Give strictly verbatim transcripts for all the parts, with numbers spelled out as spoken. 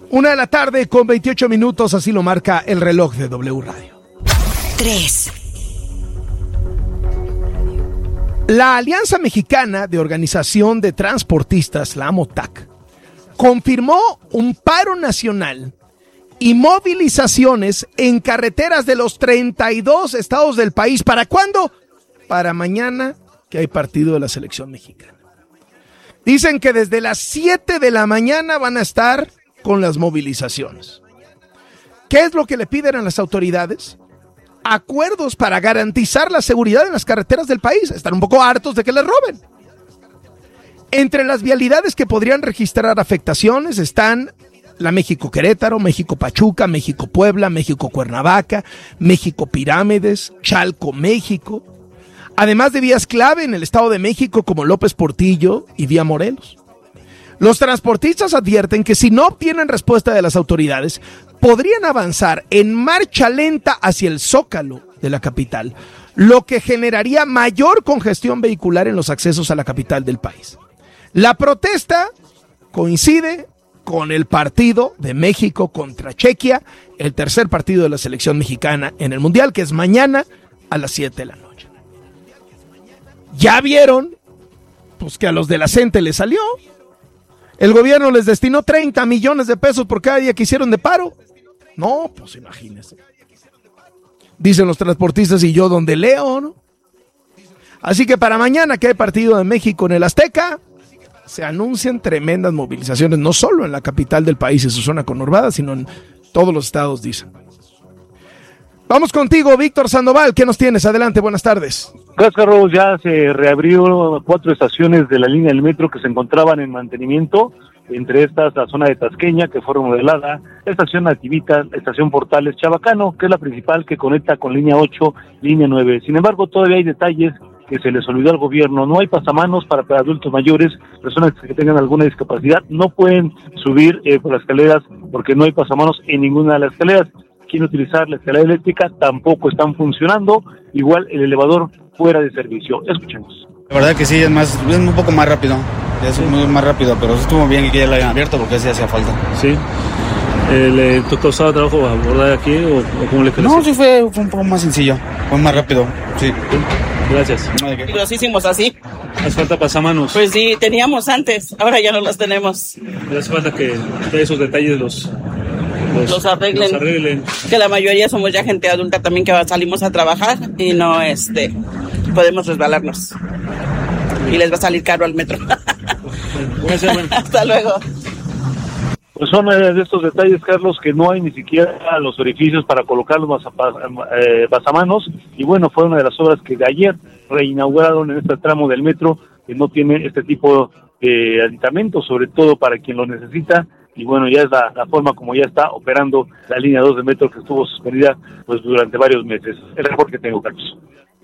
Una de la tarde con veintiocho minutos, así lo marca el reloj de W Radio. tres. La Alianza Mexicana de Organización de Transportistas, la AMOTAC, confirmó un paro nacional y movilizaciones en carreteras de los treinta y dos estados del país. ¿Para cuándo? Para mañana, que hay partido de la selección mexicana. Dicen que desde las siete de la mañana van a estar con las movilizaciones. ¿Qué es lo que le piden a las autoridades? Acuerdos para garantizar la seguridad en las carreteras del país. Están un poco hartos de que les roben. Entre las vialidades que podrían registrar afectaciones están la México-Querétaro, México-Pachuca, México-Puebla, México-Cuernavaca, México-Pirámides, Chalco-México, además de vías clave en el Estado de México como López Portillo y Vía Morelos. Los transportistas advierten que si no obtienen respuesta de las autoridades, podrían avanzar en marcha lenta hacia el Zócalo de la capital, lo que generaría mayor congestión vehicular en los accesos a la capital del país. La protesta coincide con el partido de México contra Chequia, el tercer partido de la selección mexicana en el Mundial, que es mañana a las siete de la noche. Ya vieron, pues que a los de la CENTE les salió. El gobierno les destinó treinta millones de pesos por cada día que hicieron de paro. No, pues imagínense. Dicen los transportistas y yo donde leo, ¿no? Así que para mañana que hay partido de México en el Azteca, se anuncian tremendas movilizaciones, no solo en la capital del país y su zona conurbada, sino en todos los estados, dicen. Vamos contigo, Víctor Sandoval. ¿Qué nos tienes? Adelante, buenas tardes. Gracias, Carlos. Ya se reabrió cuatro estaciones de la línea del metro que se encontraban en mantenimiento. Entre estas, la zona de Tasqueña, que fue remodelada, la estación Nativita, la estación Portales Chabacano, que es la principal que conecta con línea ocho, línea nueve. Sin embargo, todavía hay detalles que se les olvidó al gobierno. No hay pasamanos para, para adultos mayores, personas que tengan alguna discapacidad. No pueden subir eh, por las escaleras porque no hay pasamanos en ninguna de las escaleras. Quieren utilizar la escalera eléctrica, tampoco están funcionando. Igual el elevador fuera de servicio. Escuchemos. La verdad que sí, es más, es un poco más rápido, es muy más rápido, pero estuvo bien que ya la hayan abierto porque sí hacía falta. Sí. Eh, ¿Le costaba trabajo abordar aquí o, o cómo le creció? No, sí fue, fue un poco más sencillo, fue más rápido, sí. Gracias. Los hicimos así. ¿Hace falta pasamanos? Pues sí, teníamos antes, ahora ya no los tenemos. Le hace falta que esos detalles los... Los, los, arreglen, los arreglen. Que la mayoría somos ya gente adulta también que salimos a trabajar y no este podemos resbalarnos y les va a salir caro al metro. Gracias, bueno. Hasta luego. Pues son de estos detalles, Carlos, que no hay ni siquiera los orificios para colocar los pasamanos, y bueno, fue una de las obras que de ayer reinauguraron en este tramo del metro, que no tiene este tipo de aditamentos, sobre todo para quien lo necesita. Y bueno, ya es la, la forma como ya está operando la línea dos de metro, que estuvo suspendida pues durante varios meses. El reporte que tengo, Carlos.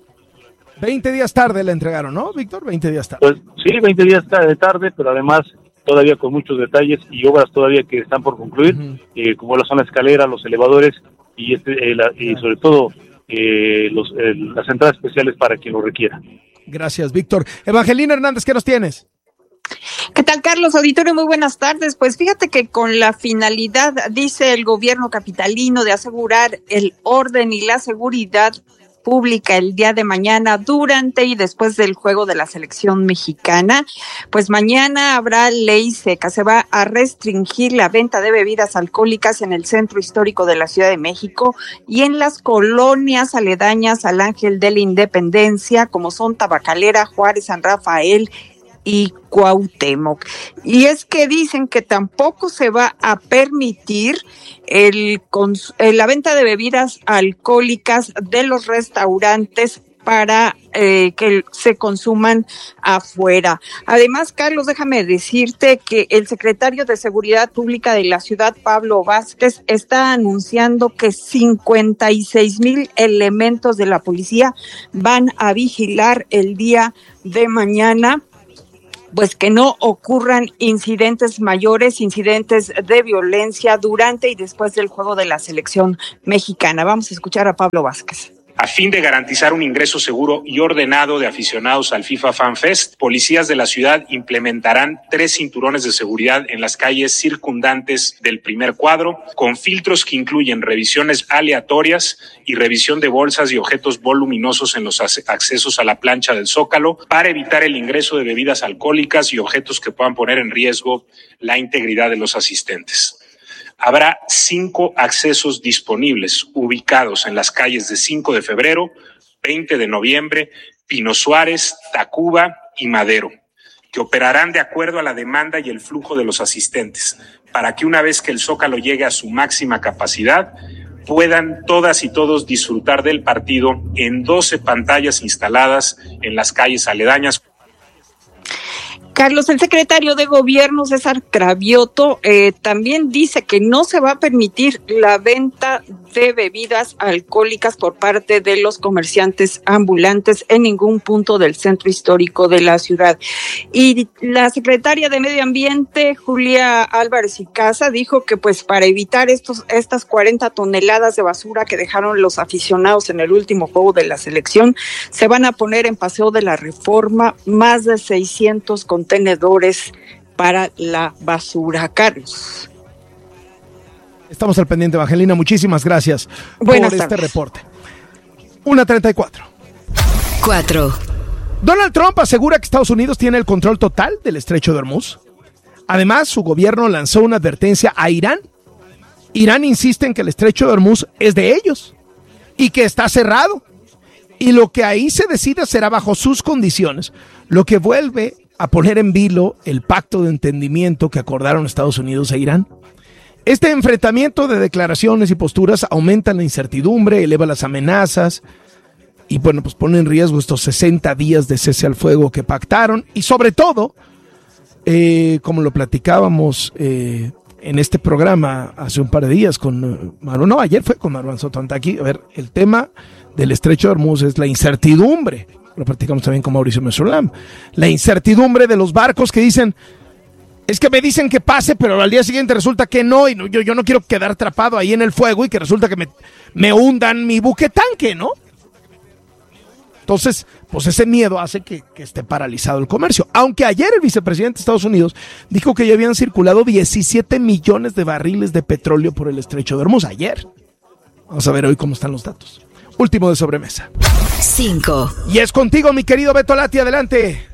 veinte días tarde la entregaron, ¿no, Víctor? veinte días tarde. Pues sí, veinte días tarde, tarde, pero además todavía con muchos detalles y obras todavía que están por concluir, uh-huh. eh, como la zona escalera, los elevadores y, este, eh, la, y sobre todo eh, los, eh, las entradas especiales para quien lo requiera. Gracias, Víctor. Evangelina Hernández, ¿qué nos tienes? ¿Qué tal, Carlos? Auditorio, muy buenas tardes. Pues fíjate que con la finalidad, dice el gobierno capitalino, de asegurar el orden y la seguridad pública el día de mañana, durante y después del juego de la selección mexicana, pues mañana habrá ley seca. Se va a restringir la venta de bebidas alcohólicas en el centro histórico de la Ciudad de México y en las colonias aledañas al Ángel de la Independencia, como son Tabacalera, Juárez, San Rafael y Cuauhtémoc. Y es que dicen que tampoco se va a permitir el cons- la venta de bebidas alcohólicas de los restaurantes para eh, que se consuman afuera. Además, Carlos, déjame decirte que el secretario de Seguridad Pública de la ciudad, Pablo Vázquez, está anunciando que cincuenta y seis mil elementos de la policía van a vigilar el día de mañana, pues que no ocurran incidentes mayores, incidentes de violencia durante y después del juego de la selección mexicana. Vamos a escuchar a Pablo Vázquez. A fin de garantizar un ingreso seguro y ordenado de aficionados al FIFA Fan Fest, policías de la ciudad implementarán tres cinturones de seguridad en las calles circundantes del primer cuadro, con filtros que incluyen revisiones aleatorias y revisión de bolsas y objetos voluminosos en los accesos a la plancha del Zócalo para evitar el ingreso de bebidas alcohólicas y objetos que puedan poner en riesgo la integridad de los asistentes. Habrá cinco accesos disponibles ubicados en las calles de cinco de febrero, veinte de noviembre, Pino Suárez, Tacuba y Madero, que operarán de acuerdo a la demanda y el flujo de los asistentes, para que una vez que el Zócalo llegue a su máxima capacidad, puedan todas y todos disfrutar del partido en doce pantallas instaladas en las calles aledañas. Carlos, el secretario de Gobierno, César Cravioto, eh, también dice que no se va a permitir la venta de bebidas alcohólicas por parte de los comerciantes ambulantes en ningún punto del centro histórico de la ciudad. Y la secretaria de Medio Ambiente, Julia Álvarez y Casa, dijo que pues para evitar estos estas cuarenta toneladas de basura que dejaron los aficionados en el último juego de la selección, se van a poner en Paseo de la Reforma más de seiscientos contenedores para la basura. Carlos. Estamos al pendiente, Evangelina. Muchísimas gracias Buenas por tardes. este reporte. una treinta y cuatro. cuatro. Donald Trump asegura que Estados Unidos tiene el control total del Estrecho de Hormuz. Además, su gobierno lanzó una advertencia a Irán. Irán insiste en que el Estrecho de Hormuz es de ellos y que está cerrado. Y lo que ahí se decida será bajo sus condiciones, lo que vuelve a poner en vilo el pacto de entendimiento que acordaron Estados Unidos e Irán. Este enfrentamiento de declaraciones y posturas aumenta la incertidumbre, eleva las amenazas y bueno, pues pone en riesgo estos sesenta días de cese al fuego que pactaron y sobre todo, eh, como lo platicábamos eh, en este programa hace un par de días con Maru, no, ayer fue con Marwan Sotantaki, a ver, el tema del Estrecho de Hormuz es la incertidumbre, lo platicamos también con Mauricio Mesolam, la incertidumbre de los barcos que dicen, es que me dicen que pase, pero al día siguiente resulta que no, y no, yo, yo no quiero quedar atrapado ahí en el fuego y que resulta que me, me hundan mi buque tanque, ¿no? Entonces, pues ese miedo hace que, que esté paralizado el comercio. Aunque ayer el vicepresidente de Estados Unidos dijo que ya habían circulado diecisiete millones de barriles de petróleo por el Estrecho de Hormuz. Ayer. Vamos a ver hoy cómo están los datos. Último de sobremesa. cinco. Y es contigo, mi querido Beto Lati, adelante.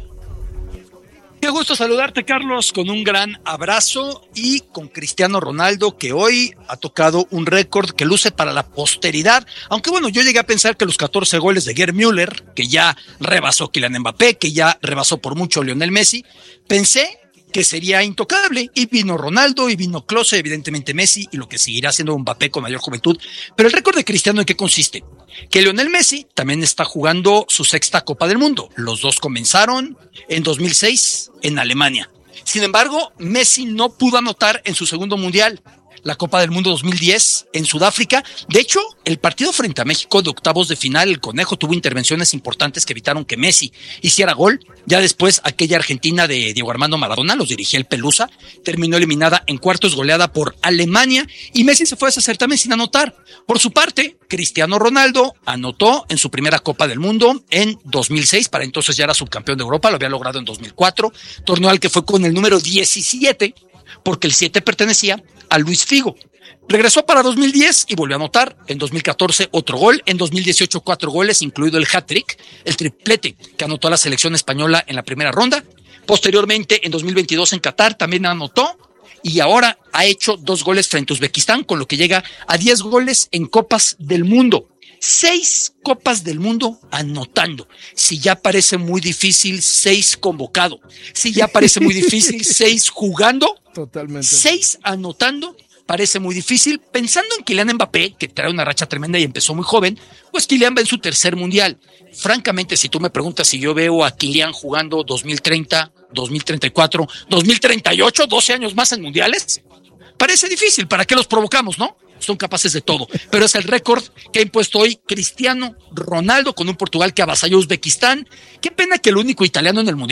Qué gusto saludarte, Carlos, con un gran abrazo y con Cristiano Ronaldo, que hoy ha tocado un récord que luce para la posteridad. Aunque bueno, yo llegué a pensar que los catorce goles de Gerd Müller, que ya rebasó Kylian Mbappé, que ya rebasó por mucho Lionel Messi, pensé que sería intocable, y vino Ronaldo, y vino Klose, evidentemente Messi, y lo que seguirá siendo Mbappé con mayor juventud. Pero el récord de Cristiano, ¿en qué consiste? Que Lionel Messi también está jugando su sexta Copa del Mundo. Los dos comenzaron en dos mil seis en Alemania. Sin embargo, Messi no pudo anotar en su segundo mundial, la Copa del Mundo dos mil diez en Sudáfrica. De hecho, el partido frente a México de octavos de final, el Conejo tuvo intervenciones importantes que evitaron que Messi hiciera gol. Ya después, aquella Argentina de Diego Armando Maradona, los dirigía el Pelusa, terminó eliminada en cuartos, goleada por Alemania, y Messi se fue a ese certamen sin anotar. Por su parte, Cristiano Ronaldo anotó en su primera Copa del Mundo en dos mil seis, para entonces ya era subcampeón de Europa, lo había logrado en dos mil cuatro, torneo al que fue con el número diecisiete, porque el siete pertenecía a Luis Figo. Regresó para dos mil diez y volvió a anotar. En dos mil catorce otro gol, en dos mil dieciocho cuatro goles, incluido el hat-trick, el triplete que anotó a la selección española en la primera ronda. Posteriormente, en dos mil veintidós en Qatar también anotó, y ahora ha hecho dos goles frente a Uzbekistán, con lo que llega a diez goles en Copas del Mundo. Seis Copas del Mundo anotando. Si ya parece muy difícil, seis convocado. Si ya parece muy difícil, seis jugando. Totalmente. Seis anotando. Parece muy difícil. Pensando en Kylian Mbappé, que trae una racha tremenda y empezó muy joven, pues Kylian va en su tercer mundial. Francamente, si tú me preguntas si yo veo a Kylian jugando dos mil treinta, dos mil treinta y cuatro, dos mil treinta y ocho, doce años más en mundiales, parece difícil. ¿Para qué los provocamos, no? Son capaces de todo, pero es el récord que ha impuesto hoy Cristiano Ronaldo con un Portugal que avasalló a Uzbekistán. Qué pena que el único italiano en el mundial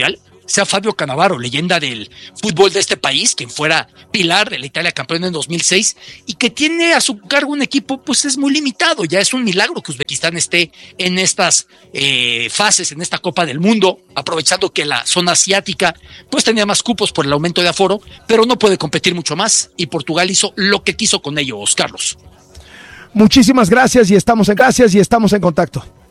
sea Fabio Cannavaro, leyenda del fútbol de este país, quien fuera pilar de la Italia campeona en dos mil seis, y que tiene a su cargo un equipo, pues es muy limitado. Ya es un milagro que Uzbekistán esté en estas eh, fases, en esta Copa del Mundo, aprovechando que la zona asiática pues tenía más cupos por el aumento de aforo, pero no puede competir mucho más, y Portugal hizo lo que quiso con ellos, Carlos. Muchísimas gracias y estamos en gracias y estamos en contacto.